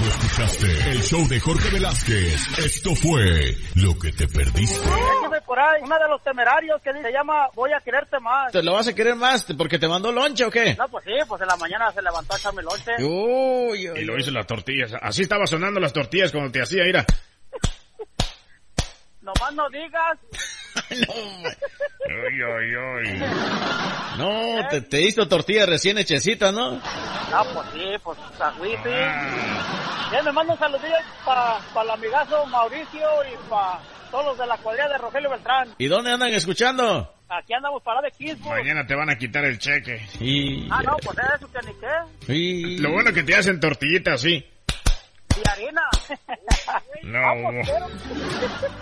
lo escuchaste. El show de Jorge Velázquez. Esto fue Lo que te perdiste. Déjeme por ahí, una de los Temerarios que se llama Voy a quererte más. ¿Te lo vas a querer más porque te mandó lonche o qué? No, pues sí, pues en la mañana se levantó a echarme lonche. Uy. Y lo hizo las tortillas. Así estaba sonando las tortillas cuando te hacía, mira. Nomás no digas. No, te hizo tortillas recién hechecitas, ¿no? Ah, pues sí, pues a wifi. Ya me mando un saludillo para el amigazo Mauricio y para todos los de la cuadrilla de Rogelio Beltrán. ¿Y dónde andan escuchando? Aquí andamos para de Kingsburg. Mañana te van a quitar el cheque. No, pues eso que ni qué. Lo bueno que te hacen tortillitas, sí. Y harina. No.